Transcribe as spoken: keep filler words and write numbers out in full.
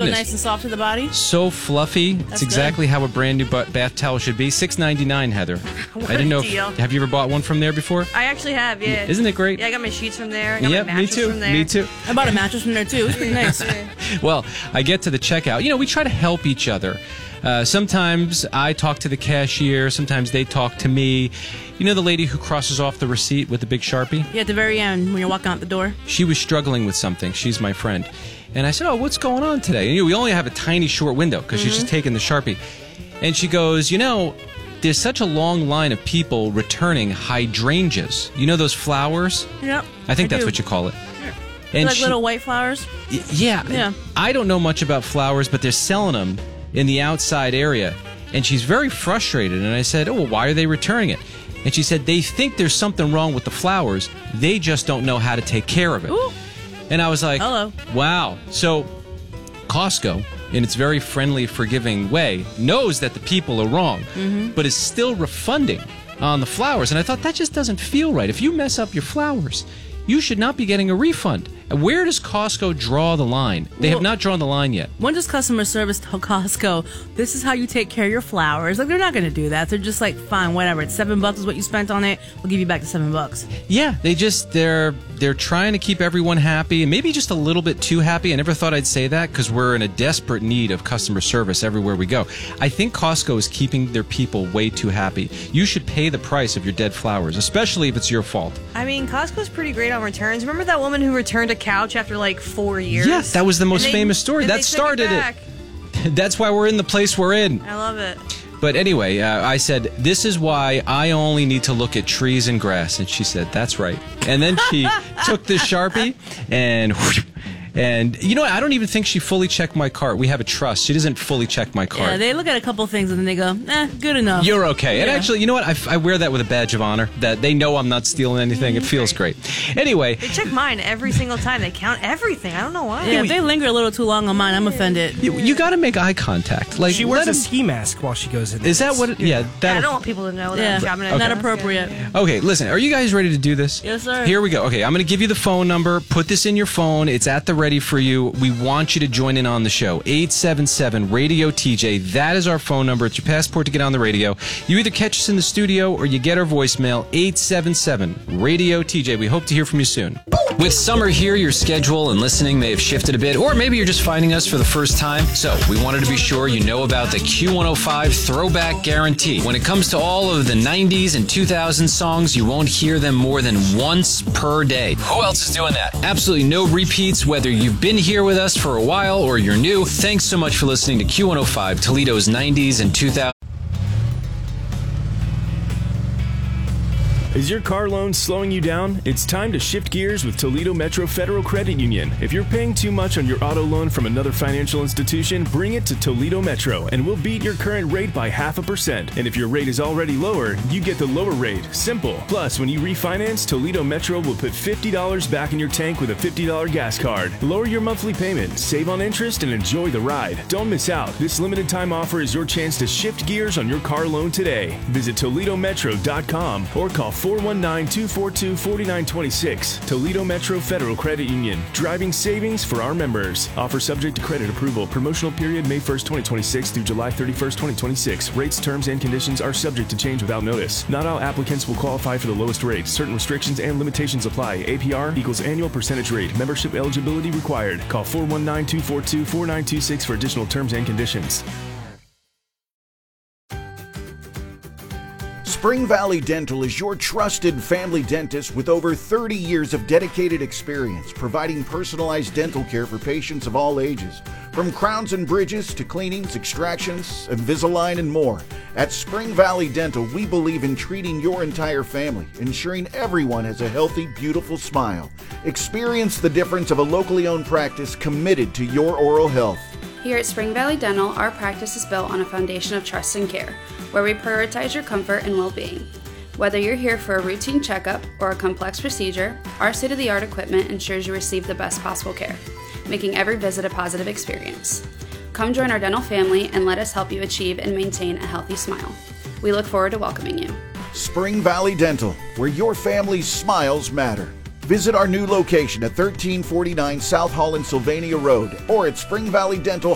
goodness. nice and soft to the body. So fluffy. That's it's exactly good. how a brand new bath towel should be. six ninety-nine, Heather. What I didn't a know. deal. If, have you ever bought one from there before? I actually have, yeah. Isn't it great? Yeah, I got my sheets from there. I got Yeah, my me mattress too. from there. Me too. I bought a mattress from there too. It's pretty nice. Well, I get to the checkout. You know, we try to help each other. Uh, sometimes I talk to the cashier. Sometimes they talk to me. You know the lady who crosses off the receipt with the big Sharpie? Yeah, at the very end when you're walking out the door. She was struggling with something. She's my friend. And I said, oh, what's going on today? And, you know, we only have a tiny short window because Mm-hmm. she's just taking the Sharpie. And she goes, you know, there's such a long line of people returning hydrangeas. You know those flowers? Yep. I think I that's do. what you call it. They're And like she- little white flowers. Y- Yeah. Yeah. I don't know much about flowers, but they're selling them in the outside area. And she's very frustrated. And I said, oh, well, why are they returning it? And she said, they think there's something wrong with the flowers. They just don't know how to take care of it. Ooh. And I was like, Hello. wow. So Costco, in its very friendly, forgiving way, knows that the people are wrong, Mm-hmm. but is still refunding on the flowers. And I thought, that just doesn't feel right. If you mess up your flowers, you should not be getting a refund. Where does Costco draw the line? They have Well- not drawn the line yet. When does customer service tell Costco, this is how you take care of your flowers? Like, they're not going to do that. They're just like, fine, whatever. It's seven bucks is what you spent on it. We'll give you back the seven bucks. Yeah, they just they're they're trying to keep everyone happy, and maybe just a little bit too happy. I never thought I'd say that because we're in a desperate need of customer service everywhere we go. I think Costco is keeping their people way too happy. You should pay the price of your dead flowers, especially if it's your fault. I mean, Costco's pretty great on returns. Remember that woman who returned a couch after like four years? Yes, that was the most And they- famous story. and That they took started it. back. That's why we're in the place we're in. I love it. But anyway, uh, I said, this is why I only need to look at trees and grass. And she said, that's right. And then she took this Sharpie and... And, you know what? I don't even think she fully checked my cart. We have a trust. She doesn't fully check my cart. Yeah, they look at a couple things and then they go, eh, good enough. You're okay. And Yeah. actually, you know what? I, f- I wear that with a badge of honor, that they know I'm not stealing anything. It feels great. Anyway, They check mine every single time. They count everything. I don't know why. Yeah, if they linger a little too long on mine, I'm offended. you, you got to make eye contact. Like, She wears let a 'em- ski mask while she goes in. Is that what? It, yeah, Yeah, I that. don't want people to know that Yeah, I'm shopping at not Costco. appropriate. Okay, listen. Are you guys ready to do this? Yes, sir. Here we go. Okay, I'm going to give you the phone number. Put this in your phone. It's at the ready for you. We want you to join in on the show. eight seven seven radio T J. That is our phone number. It's your passport to get on the radio. You either catch us in the studio or you get our voicemail. eight seven seven radio T J. We hope to hear from you soon. With summer here, your schedule and listening may have shifted a bit, or maybe you're just finding us for the first time. So we wanted to be sure you know about the Q one oh five Throwback Guarantee. When it comes to all of the nineties and two thousands songs, you won't hear them more than once per day. Who else is doing that? Absolutely no repeats, whether you've been here with us for a while or you're new. Thanks so much for listening to Q one oh five, Toledo's nineties and two thousands. Is your car loan slowing you down? It's time to shift gears with Toledo Metro Federal Credit Union. If you're paying too much on your auto loan from another financial institution, bring it to Toledo Metro and we'll beat your current rate by half a percent. And if your rate is already lower, you get the lower rate. Simple. Plus, when you refinance, Toledo Metro will put fifty dollars back in your tank with a fifty dollars gas card. Lower your monthly payment, save on interest, and enjoy the ride. Don't miss out. This limited time offer is your chance to shift gears on your car loan today. Visit Toledo Metro dot com or call four one nine, two four two, four nine two six. Toledo Metro Federal Credit Union. Driving savings for our members. Offer subject to credit approval. Promotional period May first, twenty twenty-six through July thirty-first, twenty twenty-six. Rates, terms, and conditions are subject to change without notice. Not all applicants will qualify for the lowest rate. Certain restrictions and limitations apply. A P R equals annual percentage rate. Membership eligibility required. Call four one nine, two four two, four nine two six for additional terms and conditions. Spring Valley Dental is your trusted family dentist with over thirty years of dedicated experience providing personalized dental care for patients of all ages. From crowns and bridges to cleanings, extractions, Invisalign, and more. At Spring Valley Dental, we believe in treating your entire family, ensuring everyone has a healthy, beautiful smile. Experience the difference of a locally owned practice committed to your oral health. Here at Spring Valley Dental, our practice is built on a foundation of trust and care, where we prioritize your comfort and well-being. Whether you're here for a routine checkup or a complex procedure, our state-of-the-art equipment ensures you receive the best possible care, making every visit a positive experience. Come join our dental family and let us help you achieve and maintain a healthy smile. We look forward to welcoming you. Spring Valley Dental, where your family's smiles matter. Visit our new location at thirteen forty-nine South Holland Sylvania Road or at Spring Valley Dental